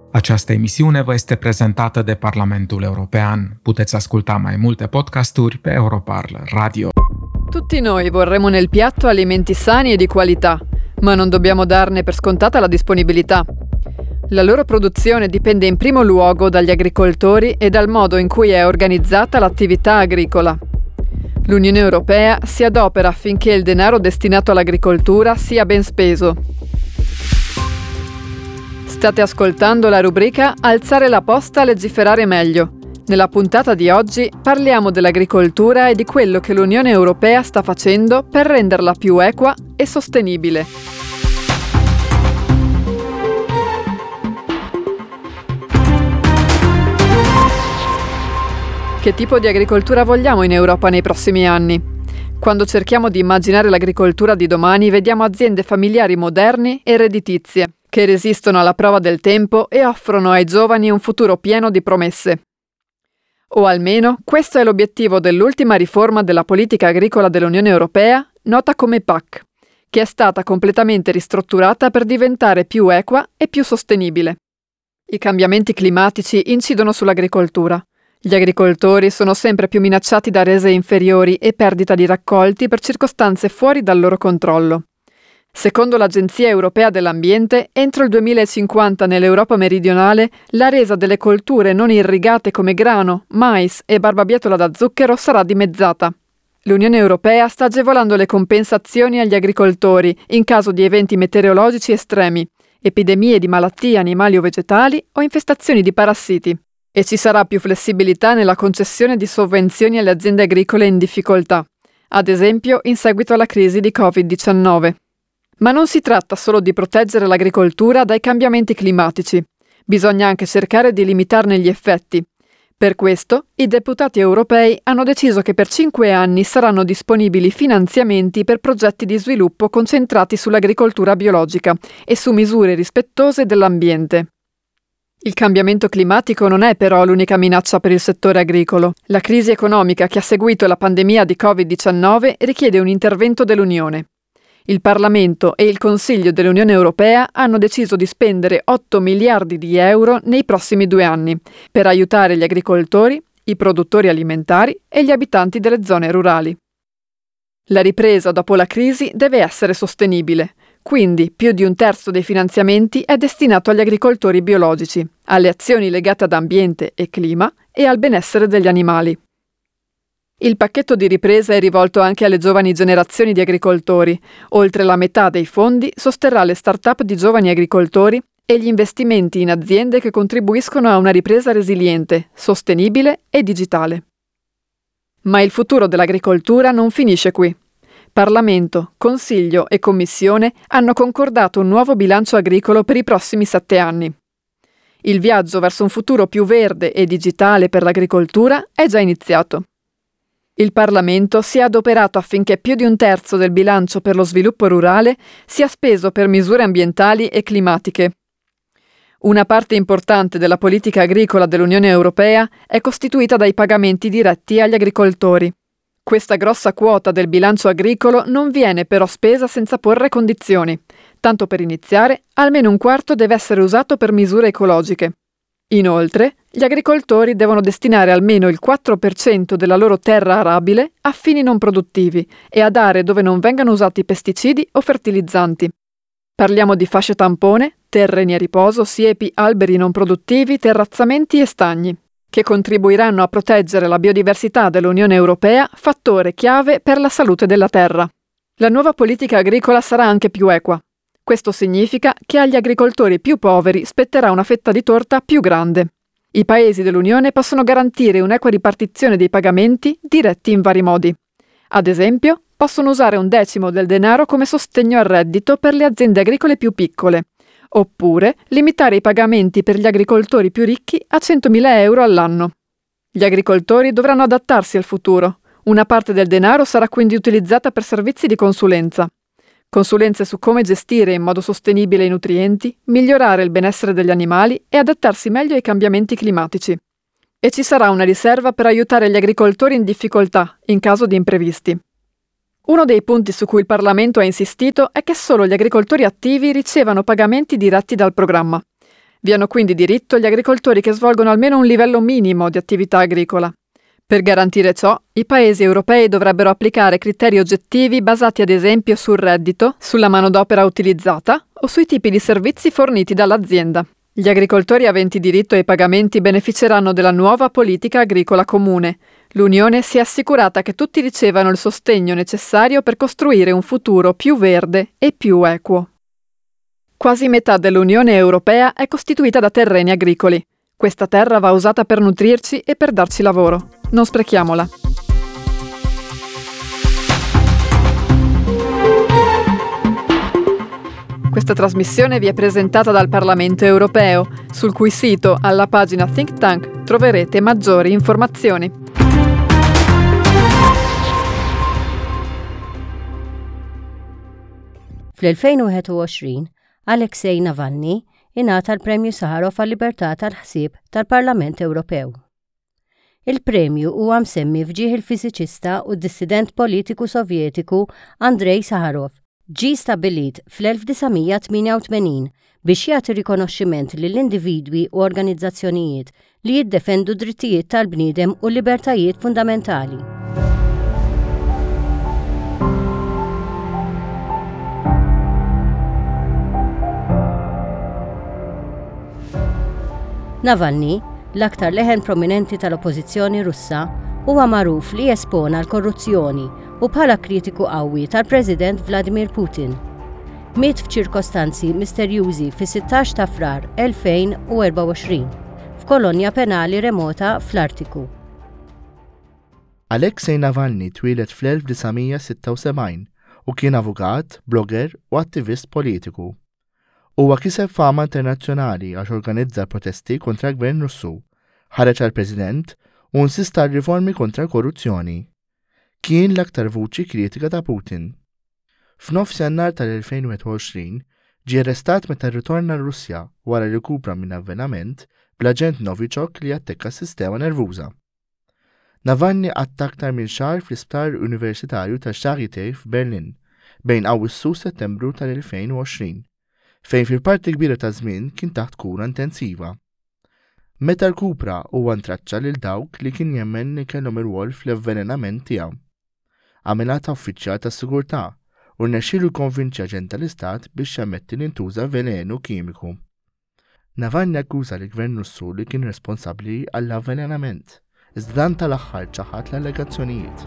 Această emisiune vă este prezentată de Parlamentul European. Puteți asculta mai multe podcasturi pe Europarl Radio. Tutti noi vorremmo nel piatto alimenti sani e di qualità, ma non dobbiamo darne per scontata la disponibilità. La loro produzione dipende in primo luogo dagli agricoltori e dal modo in cui è organizzata l'attività agricola. L'Unione Europea si adopera affinché il denaro destinato all'agricoltura sia ben speso. State ascoltando la rubrica Alzare la posta, legiferare meglio. Nella puntata di oggi parliamo dell'agricoltura e di quello che l'Unione Europea sta facendo per renderla più equa e sostenibile. Che tipo di agricoltura vogliamo in Europa nei prossimi anni? Quando cerchiamo di immaginare l'agricoltura di domani, vediamo aziende familiari moderni e redditizie, che resistono alla prova del tempo e offrono ai giovani un futuro pieno di promesse. O almeno questo è l'obiettivo dell'ultima riforma della politica agricola dell'Unione Europea, nota come PAC, che è stata completamente ristrutturata per diventare più equa e più sostenibile. I cambiamenti climatici incidono sull'agricoltura. Gli agricoltori sono sempre più minacciati da rese inferiori e perdita di raccolti per circostanze fuori dal loro controllo. Secondo l'Agenzia Europea dell'Ambiente, entro il 2050 nell'Europa meridionale la resa delle colture non irrigate come grano, mais e barbabietola da zucchero sarà dimezzata. L'Unione Europea sta agevolando le compensazioni agli agricoltori in caso di eventi meteorologici estremi, epidemie di malattie animali o vegetali o infestazioni di parassiti. E ci sarà più flessibilità nella concessione di sovvenzioni alle aziende agricole in difficoltà, ad esempio in seguito alla crisi di Covid-19. Ma non si tratta solo di proteggere l'agricoltura dai cambiamenti climatici, bisogna anche cercare di limitarne gli effetti. Per questo, i deputati europei hanno deciso che per 5 anni saranno disponibili finanziamenti per progetti di sviluppo concentrati sull'agricoltura biologica e su misure rispettose dell'ambiente. Il cambiamento climatico non è però l'unica minaccia per il settore agricolo. La crisi economica che ha seguito la pandemia di Covid-19 richiede un intervento dell'Unione. Il Parlamento e il Consiglio dell'Unione Europea hanno deciso di spendere 8 miliardi di euro nei prossimi 2 anni per aiutare gli agricoltori, i produttori alimentari e gli abitanti delle zone rurali. La ripresa dopo la crisi deve essere sostenibile. Quindi più di 1/3 dei finanziamenti è destinato agli agricoltori biologici, alle azioni legate ad ambiente e clima e al benessere degli animali. Il pacchetto di ripresa è rivolto anche alle giovani generazioni di agricoltori. Oltre la metà dei fondi sosterrà le start-up di giovani agricoltori e gli investimenti in aziende che contribuiscono a una ripresa resiliente, sostenibile e digitale. Ma il futuro dell'agricoltura non finisce qui. Parlamento, Consiglio e Commissione hanno concordato un nuovo bilancio agricolo per i prossimi 7 anni. Il viaggio verso un futuro più verde e digitale per l'agricoltura è già iniziato. Il Parlamento si è adoperato affinché più di 1/3 del bilancio per lo sviluppo rurale sia speso per misure ambientali e climatiche. Una parte importante della politica agricola dell'Unione Europea è costituita dai pagamenti diretti agli agricoltori. Questa grossa quota del bilancio agricolo non viene però spesa senza porre condizioni. Tanto per iniziare, almeno 1/4 deve essere usato per misure ecologiche. Inoltre, gli agricoltori devono destinare almeno il 4% della loro terra arabile a fini non produttivi e ad aree dove non vengano usati pesticidi o fertilizzanti. Parliamo di fasce tampone, terreni a riposo, siepi, alberi non produttivi, terrazzamenti e stagni, che contribuiranno a proteggere la biodiversità dell'Unione Europea, fattore chiave per la salute della terra. La nuova politica agricola sarà anche più equa. Questo significa che agli agricoltori più poveri spetterà una fetta di torta più grande. I paesi dell'Unione possono garantire un'equa ripartizione dei pagamenti diretti in vari modi. Ad esempio, possono usare 1/10 del denaro come sostegno al reddito per le aziende agricole più piccole, oppure limitare i pagamenti per gli agricoltori più ricchi a 100.000 euro all'anno. Gli agricoltori dovranno adattarsi al futuro. Una parte del denaro sarà quindi utilizzata per servizi di consulenza. Consulenze su come gestire in modo sostenibile i nutrienti, migliorare il benessere degli animali e adattarsi meglio ai cambiamenti climatici. E ci sarà una riserva per aiutare gli agricoltori in difficoltà in caso di imprevisti. Uno dei punti su cui il Parlamento ha insistito è che solo gli agricoltori attivi ricevano pagamenti diretti dal programma. Vi hanno quindi diritto gli agricoltori che svolgono almeno un livello minimo di attività agricola. Per garantire ciò, i paesi europei dovrebbero applicare criteri oggettivi basati ad esempio sul reddito, sulla manodopera utilizzata o sui tipi di servizi forniti dall'azienda. Gli agricoltori aventi diritto ai pagamenti beneficeranno della nuova politica agricola comune. L'Unione si è assicurata che tutti ricevano il sostegno necessario per costruire un futuro più verde e più equo. Quasi metà dell'Unione Europea è costituita da terreni agricoli. Questa terra va usata per nutrirci e per darci lavoro. Non sprechiamola. Questa trasmissione vi è presentata dal Parlamento Europeo, sul cui sito, alla pagina Think Tank, troverete maggiori informazioni. Fl-2021, Alexej Navalny ingħata l-Premju Saharov għal-Libertà tal-ħsieb tal-Parlament Ewropew. Il-premju huwa msemmi fġieħ il-fiżiċista u dissident politiku Sovjetiku Andrej Saharov. Ġie stabbilit fl-1988 biex jagħti rikonoxximent lill-individwi u organizzazzjonijiet li jiddefendu drittijiet tal-bniedem u libertajiet fundamentali. Navalny, l-aktar leħen prominenti tal-oppożizzjoni Russa, huwa magħruf li jespona l-korruzzjoni u bħala kritiku qawwi tal-President Vladimir Putin. Miet f'ċirkostanzi misterjużi fis-16 ta' Frar 2024 f'kolonja penali remota fl-Artiku. Alexej Navalny twieled fl-1976 u kien avukat, blogger u attivist politiku. Huwa kiseb fama internazzjonali għax organizza protesti kontra l-Gvern Russu, ħareġ għall-President u insista riformi kontra korruzzjoni. Kien l-aktar vuċi kritika ta' Putin. F'nofs Jannar tal-2021 ġie arrestat meta rritorna r-Russja wara li kupra minn avvenament bl-aġent Novichok li attekka s-sistema nervuża. Navalny għatta aktar minn xahar fl-Isptar Universitarju ta' Charité f'Berlin bejn Awwissu u Settembru tal-2020, fejn fil-parti kbira ta' żmien kien taħt kura intensiva. Meta l-kupra huwa ntraċċa lil dawk li kien jemmen li kellhom ir-rwol fl-avvelenament tiegħu. Għamilha ta' uffiċjal tas-sigurtà u rnexxielu jkonvinċi aġent tal-Istat biex jammetti li ntuża velenu kimiku. Navalny akkuża l-Gvern Russu li kien responsabbli għall-avvelenament, iżda dan tal-aħħar ċaħat l-allegazzjonijiet.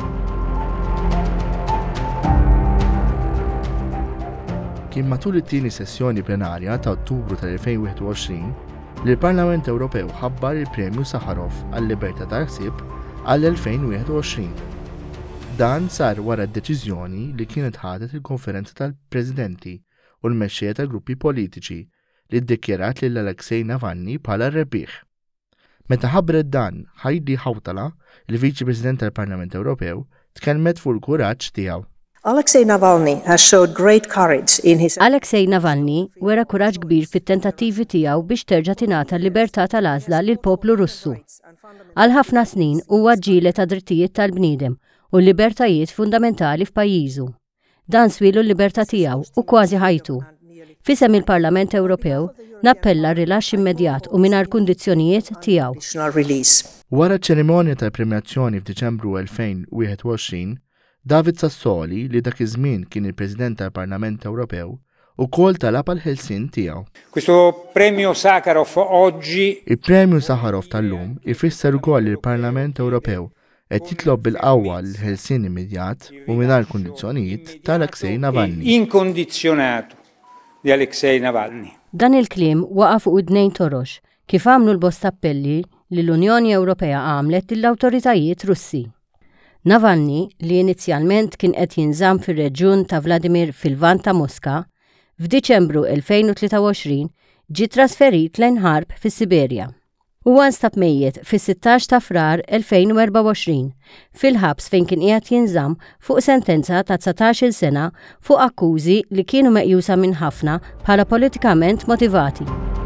Kien matul it-tieni sessjoni plenarja ta' Ottubru tal-2021 li l-Parlament Ewropew ħabbar il-Premju Saharov għall-Libertà tal-ħsieb għall-2021. Dan sar wara d-deċiżjoni li kienet ħadet il-Konferenza tal-Presidenti u l-mexxejja tal-gruppi politiċi li ddikjarat lil Alexej Navalny bħala rebbieħ. Meta ħabbret dan Heidi Hautala, il-Viċi President tal-Parlament Ewropew, tkellmet fuq il-kuraġġ tiegħu. Alexej Navalny has showed great courage in his Alexej Navalny wera kuraġġ kbir fit-tentattivi tiegħu biex terġa' tingħata l-libertà tal-għażla lill-poplu Russu. Għal ħafna snin huwa ġielet ta' drittijiet tal-bniedem u l-libertajiet fundamentali f'pajjiżu. Dan swielu l-libertà tiegħu u kważi ħajtu. Fisem il-Parlament Ewropew nappella rilaxx immedjat u mingħajr kundizzjonijiet tiegħu. Wara ċ-ċerimonja tal-premjazzjoni f'Diċembru 2021, David Sassoli li dak iż-żmien kien il-President tal-Parlament Ewropew ukoll talab għall-ħelsien tiegħu. Questo Premio Sakharov oggi Il-Premju Saharov tal-lum ifisser ukoll li l-Parlament Ewropew qed jitlob bil-qawwa l-ħelsien immedjat u mingħajr kundizzjonijiet tal-Alexej Navalny. Inkondizzjonato di Alexej Navalny. Dan il-kliem waqa' fuq id-nejn torox kif għamlu l-bosta appelli li l-Unjoni Ewropea għamlet lill-awtoritajiet Russi. Navalny, li inizjalment kien qed jinżamm fir-reġjun ta' Vladimir fil-Lvant ta' Mosca, f'Diċembru 2023 ġie trasferit lejn ħarb fis-Siberja. Huwa nstab mejjed fis-16 ta' Frar 2024 fil-ħabs fejn kien qiegħed jinżamm fuq sentenza ta' 19-il sena fuq akkużi li kienu meqjusa minn ħafna bħala politikament motivati.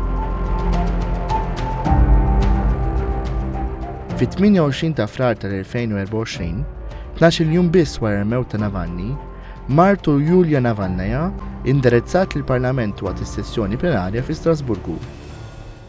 Fit-28 ta' Frar tal-2024, 12 jum biss wara l-mewt ta' Navalny, Martu Julia Navalnaya indirizzat lill-Parlament waqt is-sessjoni plenarja fi Strasburgu.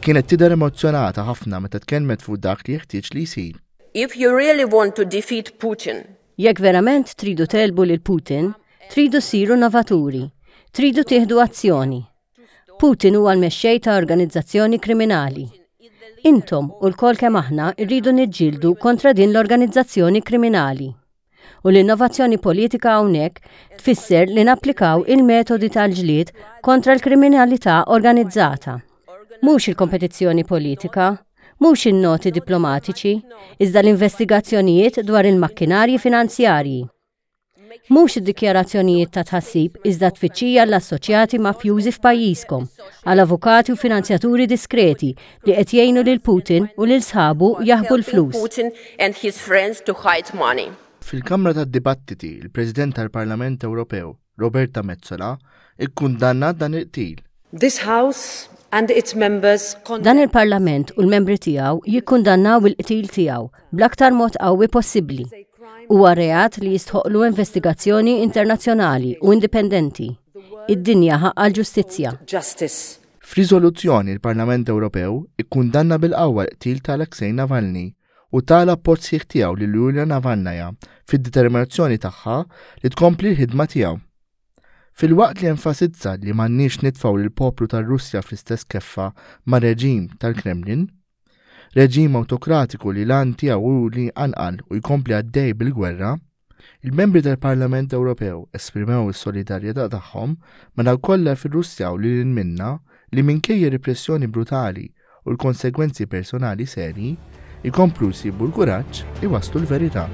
kienet tidher emozjonata ħafna meta tkellmet fuq dak li jeħtieġ li jsir. If you really want to defeat Putin, Jekk verament tridu telbu lil Putin, tridu siru novaturi, tridu tieħdu azzjoni. Putin huwa l-mexxej ta' organizzazzjoni kriminali. Intom u l-kol kemm aħna rridu niġġieldu kontra din l-organizzazzjoni kriminali. U l-innovazzjoni politika hawnhekk tfisser li napplikaw il-metodi tal-ġlied kontra l-kriminalità organizzata. Mhux il-kompetizzjoni politika, mhux in-noti diplomatiċi, iżda l-investigazzjonijiet dwar il-makkinarji finanzjarji. Mhux id-dikjarazzjonijiet ta' tħassib iżda tfittxija l-assoċjati mafjużi f'pajjiżkom, għal avukati u finanzjaturi diskreti li qed jgħinu lil Putin u lil sħabu jaħbu l-flus. Putin and his friends to hide money. Fil-Kamra tad-Dibattiti, il-President tal-Parlament Ewropew, Roberta Metsola, ikkundannat dan il-qtil. This House and its members Dan il-Parlament u l-membri tiegħu jikkundannaw il-qtil tiegħu bl-aktar mod qawwi possibbli. Huwa reat li jistħoqlu investigazzjoni internazzjonali u indipendenti. Id-dinja ħaqqa l-ġustizzja. justice. F'riżoluzzjoni il-Parlament Ewropew ikkundanna bil-qawwa l-qtil ta' Aleksej Navalny u tala appoġġ sieħ tiegħu lil Julia Navalnaya fid-determinazzjoni tagħha li tkompli l-ħidma tiegħu. Fil-waqt li enfasizza li m'għandniex nitfgħu lill-poplu tar-Russja fl-istess keffa ma' reġim tal-Kremlin, reġim autokratiku li lan tiegħu li anqal u jkompli għaddej bil-gwerra, il-membri tal-Parlament Ewropew esprimew is-solidarjetà tagħhom ma' dawk kollha fir-Russja u lil minna li minkejja repressjoni brutali u l-konsegwenzi personali serji jkomplu jsibu l-kuraġġ li waslu l-verità.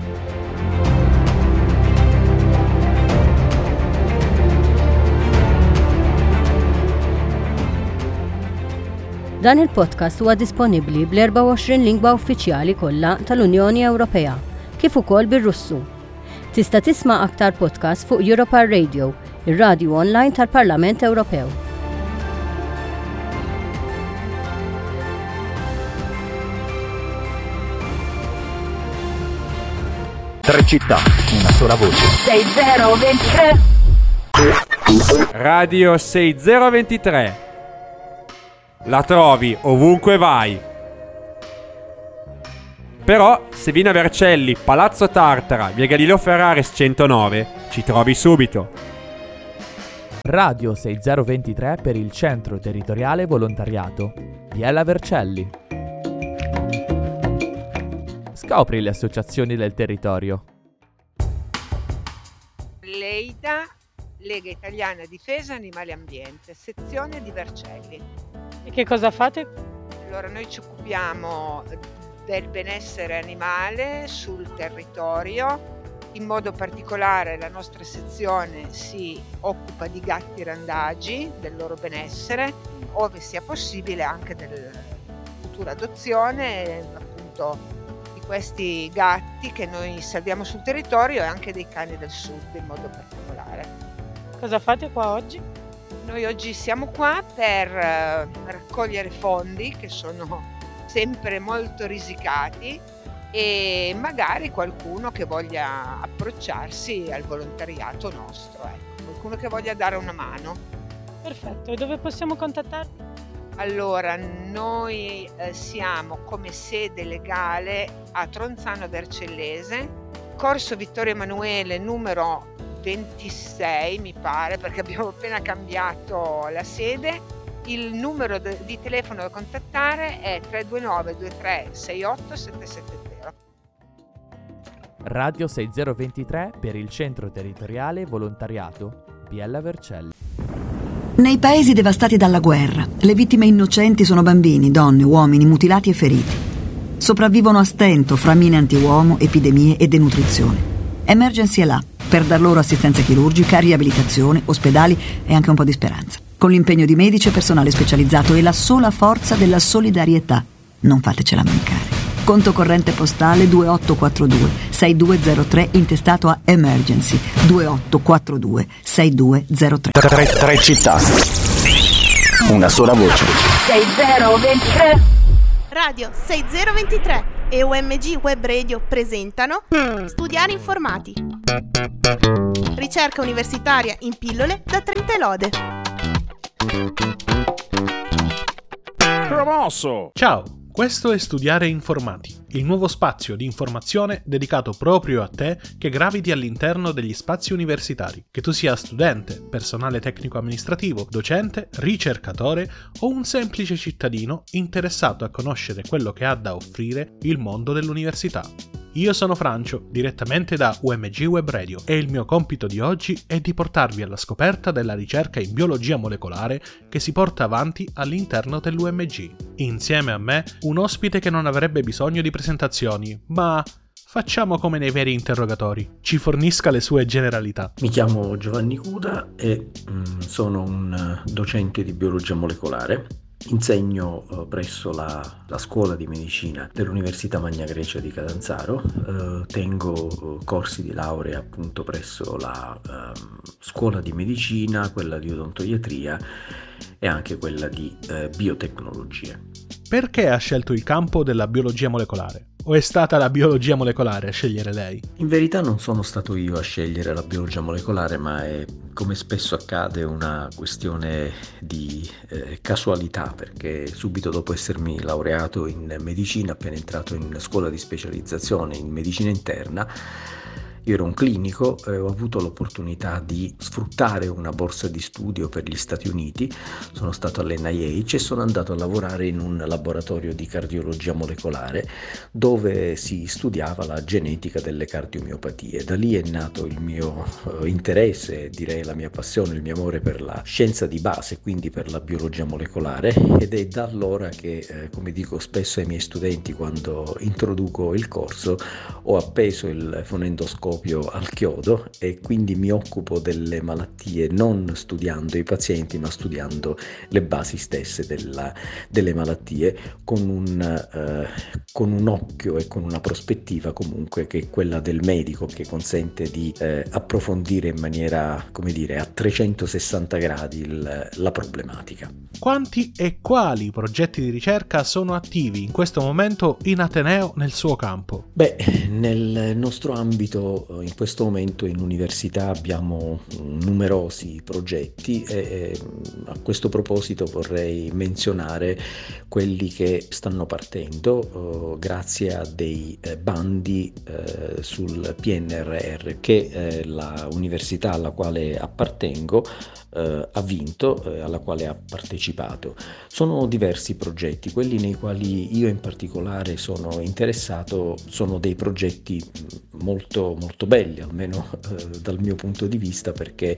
Dan il-podcast huwa disponibbli bl-24 lingwa uffiċjali kollha tal-Unjoni Ewropea, kif ukoll bir-Russu. Tista' tisma' aktar podcast fuq Europa Radio, ir-radju online tal-Parlament Ewropew. Tre città, una sola voce. 6023. Radio 6023. La trovi ovunque vai. Però se vieni a Vercelli, Palazzo Tartara, via Galileo Ferraris 109, ci trovi subito. Radio 6023 per il Centro Territoriale Volontariato, Biella Vercelli. Scopri le associazioni del territorio. Leida, Lega Italiana Difesa Animali e Ambiente, sezione di Vercelli. E che cosa fate? Allora, noi ci occupiamo del benessere animale sul territorio, in modo particolare la nostra sezione si occupa di gatti randagi, del loro benessere, ove sia possibile anche della futura adozione, appunto di questi gatti che noi salviamo sul territorio e anche dei cani del sud in modo particolare. Cosa fate qua oggi? Noi oggi siamo qua per raccogliere fondi che sono sempre molto risicati e magari qualcuno che voglia approcciarsi al volontariato nostro, qualcuno che voglia dare una mano. Perfetto, e dove possiamo contattarvi? Allora, noi siamo come sede legale a Tronzano Vercellese, Corso Vittorio Emanuele numero 26 mi pare, perché abbiamo appena cambiato la sede. Il numero di telefono da contattare è 329 23 68 770. Radio 6023 per il Centro Territoriale Volontariato, Biella Vercelli. Nei paesi devastati dalla guerra, le vittime innocenti sono bambini, donne, uomini mutilati e feriti. Sopravvivono a stento fra mine antiuomo, epidemie e denutrizione. Emergency è là per dar loro assistenza chirurgica, riabilitazione, ospedali e anche un po' di speranza. Con l'impegno di medici e personale specializzato e la sola forza della solidarietà. Non fatecela mancare. Conto corrente postale 2842 6203 intestato a Emergency 2842 6203. Tre città, una sola voce. 6023. Radio 6023 e UMG Web Radio presentano Studiare Informati. Ricerca universitaria in pillole da 30 lode. promosso! Ciao, questo è Studiare Informati, il nuovo spazio di informazione dedicato proprio a te che graviti all'interno degli spazi universitari, che tu sia studente, personale tecnico-amministrativo, docente, ricercatore o un semplice cittadino interessato a conoscere quello che ha da offrire il mondo dell'università. Io sono Francio, direttamente da UMG Web Radio, e il mio compito di oggi è di portarvi alla scoperta della ricerca in biologia molecolare che si porta avanti all'interno dell'UMG. Insieme a me, un ospite che non avrebbe bisogno di presentazioni, ma facciamo come nei veri interrogatori, ci fornisca le sue generalità. Mi chiamo Giovanni Cuda e sono un docente di biologia molecolare. Insegno presso la scuola di medicina dell'Università Magna Grecia di Catanzaro, tengo corsi di laurea appunto presso la scuola di medicina, quella di odontoiatria e anche quella di biotecnologie. Perché ha scelto il campo della biologia molecolare? O è stata la biologia molecolare a scegliere lei? In verità non sono stato io a scegliere la biologia molecolare, ma è, come spesso accade, una questione di casualità, perché subito dopo essermi laureato in medicina, appena entrato in scuola di specializzazione in medicina interna, io ero un clinico e ho avuto l'opportunità di sfruttare una borsa di studio per gli Stati Uniti. Sono stato all'NIH e sono andato a lavorare in un laboratorio di cardiologia molecolare dove si studiava la genetica delle cardiomiopatie. Da lì è nato il mio interesse, direi la mia passione, il mio amore per la scienza di base, quindi per la biologia molecolare, ed è da allora che, come dico spesso ai miei studenti quando introduco il corso, ho appeso il fonendoscopio al chiodo e quindi mi occupo delle malattie non studiando i pazienti ma studiando le basi stesse delle malattie con un occhio e con una prospettiva comunque che è quella del medico, che consente di approfondire in maniera, come dire, a 360 gradi la problematica. Quanti e quali progetti di ricerca sono attivi in questo momento in Ateneo nel suo campo? Beh, nel nostro ambito in questo momento in università abbiamo numerosi progetti e a questo proposito vorrei menzionare quelli che stanno partendo grazie a dei bandi sul PNRR che la università alla quale appartengo ha vinto, alla quale ha partecipato. Sono diversi progetti, quelli nei quali io in particolare sono interessato sono dei progetti molto belli, almeno dal mio punto di vista, perché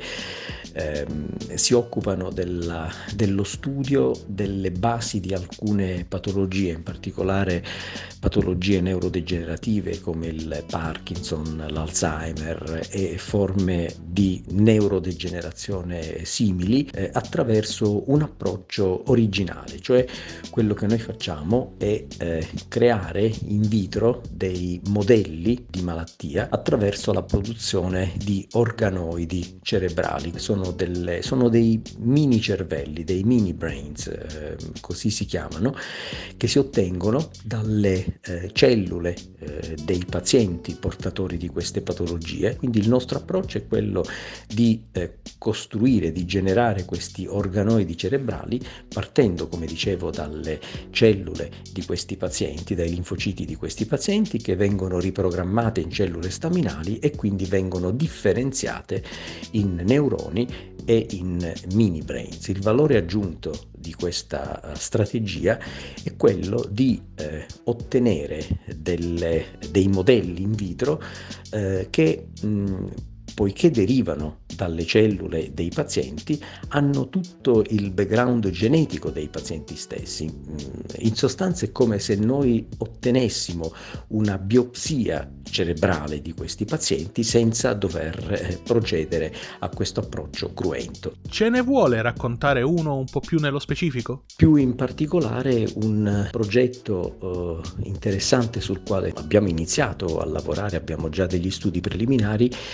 si occupano dello studio delle basi di alcune patologie, in particolare patologie neurodegenerative come il Parkinson, l'Alzheimer e forme di neurodegenerazione simili, attraverso un approccio originale, cioè quello che noi facciamo è creare in vitro dei modelli di malattia attraverso la produzione di organoidi cerebrali. Sono dei mini cervelli, dei mini brains, così si chiamano, che si ottengono dalle cellule dei pazienti portatori di queste patologie. Quindi il nostro approccio è quello di costruire, di generare questi organoidi cerebrali partendo, come dicevo, dalle cellule di questi pazienti, dai linfociti di questi pazienti, che vengono riprogrammate in cellule staminali e quindi vengono differenziate in neuroni e in mini brains. Il valore aggiunto di questa strategia è quello di ottenere dei modelli in vitro che poiché derivano dalle cellule dei pazienti, hanno tutto il background genetico dei pazienti stessi. In sostanza è come se noi ottenessimo una biopsia cerebrale di questi pazienti senza dover procedere a questo approccio cruento. Ce ne vuole raccontare uno un po' più nello specifico? Più in particolare un progetto interessante sul quale abbiamo iniziato a lavorare, abbiamo già degli studi preliminari, riguarda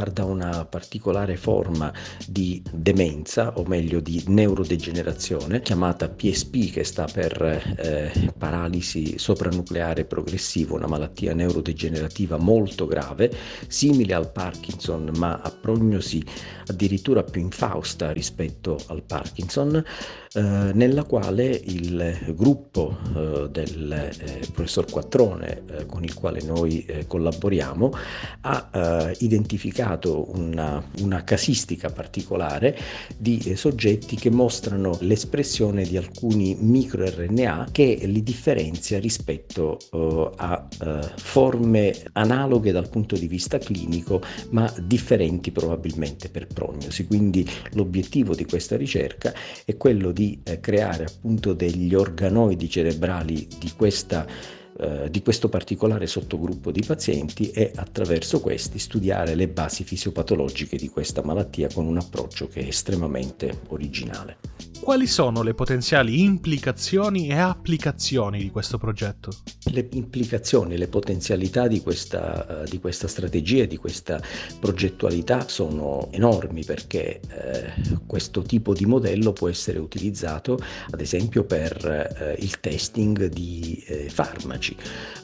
riguarda una particolare forma di demenza, o meglio di neurodegenerazione, chiamata PSP, che sta per paralisi sopranucleare progressiva, una malattia neurodegenerativa molto grave, simile al Parkinson, ma a prognosi addirittura più infausta rispetto al Parkinson, nella quale il gruppo del professor Quattrone, con il quale noi collaboriamo, ha identificato una casistica particolare di soggetti che mostrano l'espressione di alcuni microRNA che li differenzia rispetto a forme analoghe dal punto di vista clinico, ma differenti probabilmente per prognosi. Quindi l'obiettivo di questa ricerca è quello di creare appunto degli organoidi cerebrali di questo particolare sottogruppo di pazienti e attraverso questi studiare le basi fisiopatologiche di questa malattia con un approccio che è estremamente originale. Quali sono le potenziali implicazioni e applicazioni di questo progetto? Le implicazioni, le potenzialità di questa strategia, di questa progettualità sono enormi, perché questo tipo di modello può essere utilizzato ad esempio per il testing di farmaci,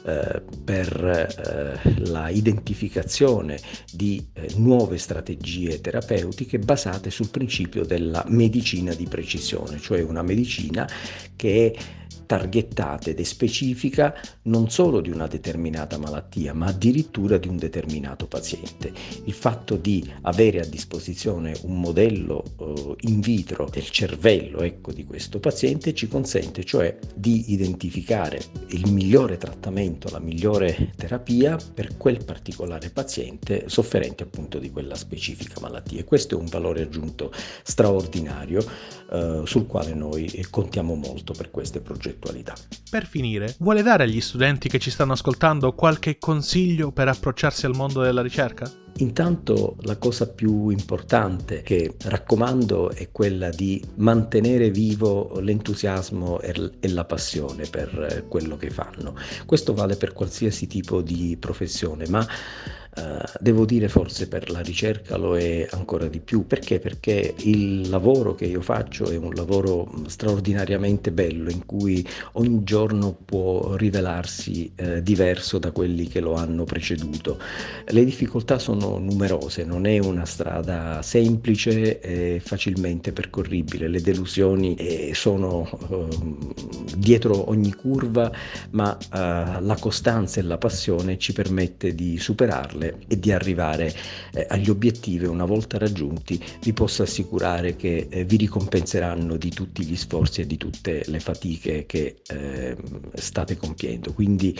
per la identificazione di nuove strategie terapeutiche basate sul principio della medicina di precisione, cioè una medicina che è targettata ed è specifica non solo di una determinata malattia, ma addirittura di un determinato paziente. Il fatto di avere a disposizione un modello in vitro del cervello, di questo paziente, ci consente cioè di identificare il migliore trattamento, la migliore terapia per quel particolare paziente sofferente appunto di quella specifica malattia. E questo è un valore aggiunto straordinario sul quale noi contiamo molto per queste progettualità. Per finire, vuole dare agli studenti che ci stanno ascoltando qualche consiglio per approcciarsi al mondo della ricerca? Intanto la cosa più importante che raccomando è quella di mantenere vivo l'entusiasmo e la passione per quello che fanno. Questo vale per qualsiasi tipo di professione, ma devo dire forse per la ricerca lo è ancora di più. Perché? Perché il lavoro che io faccio è un lavoro straordinariamente bello, in cui ogni giorno può rivelarsi diverso da quelli che lo hanno preceduto. Le difficoltà sono numerose, non è una strada semplice e facilmente percorribile, le delusioni sono dietro ogni curva, ma la costanza e la passione ci permette di superarle e di arrivare agli obiettivi. Una volta raggiunti vi posso assicurare che vi ricompenseranno di tutti gli sforzi e di tutte le fatiche che state compiendo. Quindi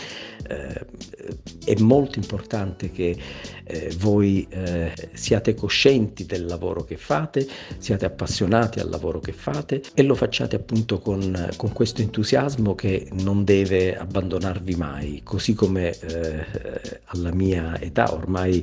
è molto importante che voi siate coscienti del lavoro che fate, siate appassionati al lavoro che fate e lo facciate appunto con questo entusiasmo che non deve abbandonarvi mai. Così come alla mia età ormai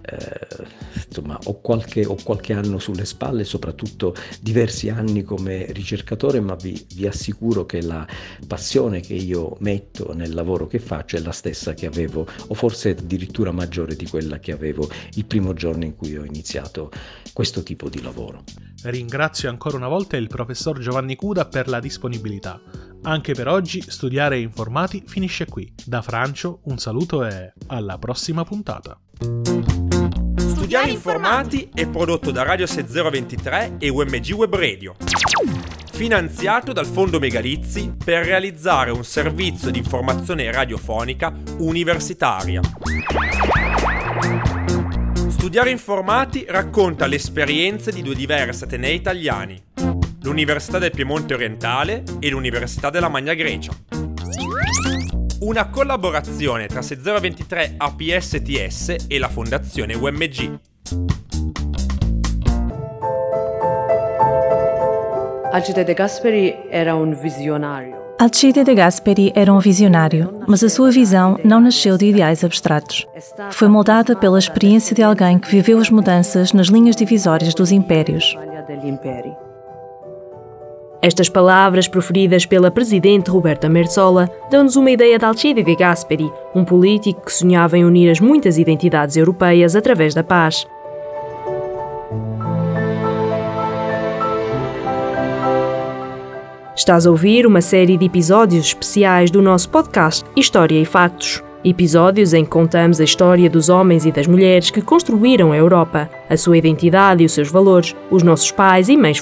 ho qualche anno sulle spalle, soprattutto diversi anni come ricercatore, ma vi assicuro che la passione che io metto nel lavoro che faccio è la stessa che avevo, o forse addirittura maggiore di quella che avevo il primo giorno in cui ho iniziato questo tipo di lavoro. Ringrazio ancora una volta il professor Giovanni Cuda per la disponibilità. Anche per oggi Studiare Informati finisce qui. Da Francio un saluto e alla prossima puntata. Studiare Informati è prodotto da Radio 6023 e UMG Web Radio, finanziato dal Fondo Megalizzi per realizzare un servizio di informazione radiofonica universitaria. Studiare Informati racconta le esperienze di due diversi atenei italiani, l'Università del Piemonte Orientale e l'Università della Magna Grecia. Una collaborazione tra 6023 APSTS e la Fondazione UMG. Alcide De Gasperi era un visionário. Alcide De Gasperi era um visionário, mas a sua visão não nasceu de ideais abstratos. Foi moldada pela experiência de alguém que viveu as mudanças nas linhas divisórias dos impérios. Estas palavras, proferidas pela presidente Roberta Metsola, dão-nos uma ideia de Alcide De Gasperi, um político que sonhava em unir as muitas identidades europeias através da paz. Estás a ouvir uma série de episódios especiais do nosso podcast História e Factos. Episódios em que contamos a história dos homens e das mulheres que construíram a Europa, a sua identidade e os seus valores, os nossos pais e mães